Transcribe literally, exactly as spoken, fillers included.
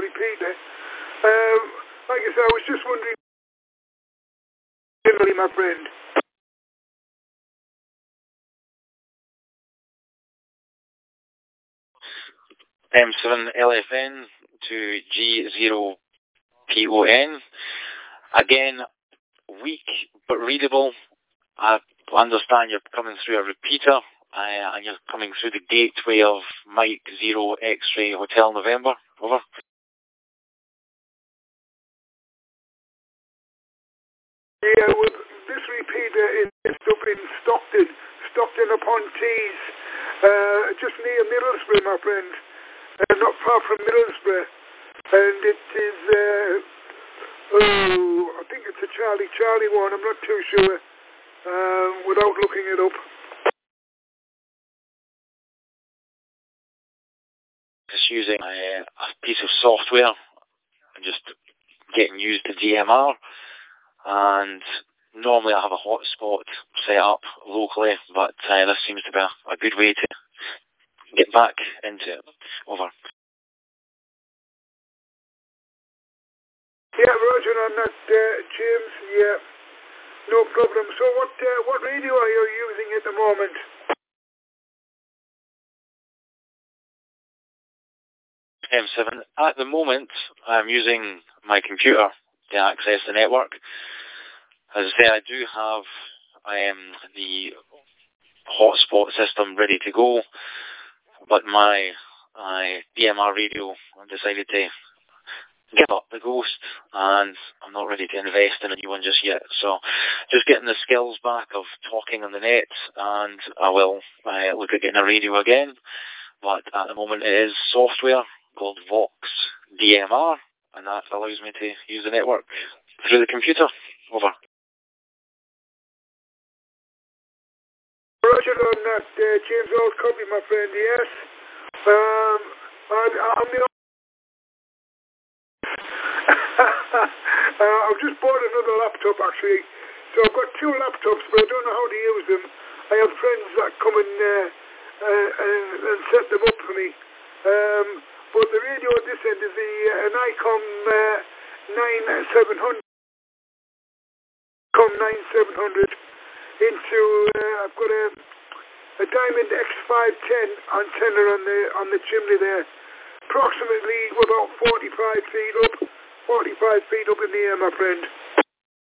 repeater. Um, like I said, I was just wondering, generally, my friend. M seven L F N to G zero P O N. Again, weak but readable. I understand you're coming through a repeater, uh, and you're coming through the gateway of Mike Zero X-Ray Hotel November. Over. Yeah, well, this repeater is up in Stockton, Stockton upon Tees, uh, just near Middlesbrough, my friend. Uh, not far from Middlesbrough. And it is, uh, oh, I think it's a Charlie Charlie one, I'm not too sure, um, without looking it up. Just using a, a piece of software and just getting used to D M R, and normally I have a hotspot set up locally, but uh, this seems to be a, a good way to get back into it. Over. Yeah, Roger on that, uh, James, yeah, no problem. So what uh, what radio are you using at the moment? M seven. At the moment, I'm using my computer to access the network. As I say, I do have um, the hotspot system ready to go, but my uh, D M R radio, I decided to give up the ghost, and I'm not ready to invest in a new one just yet. So just getting the skills back of talking on the net, and I will uh, look at getting a radio again. But at the moment it is software called Vox D M R, and that allows me to use the network through the computer. Over. Roger on that, uh, James Old copy, my friend, yes. Um, I, I'm the uh, I've just bought another laptop, actually. So I've got two laptops, but I don't know how to use them. I have friends that come and, uh, uh, and, and set them up for me. Um, but the radio at this end is the, uh, an ICOM uh, ninety-seven hundred. ICOM ninety-seven hundred into, uh, I've got a, a Diamond X five ten antenna on the on the chimney there. Approximately about forty-five feet up, forty-five feet up in the air, my friend.